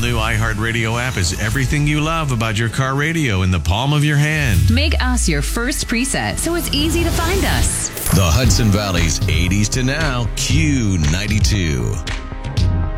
all-new iHeartRadio app is everything you love about your car radio in the palm of your hand. Make us your first preset so it's easy to find us. The Hudson Valley's 80s to now Q92.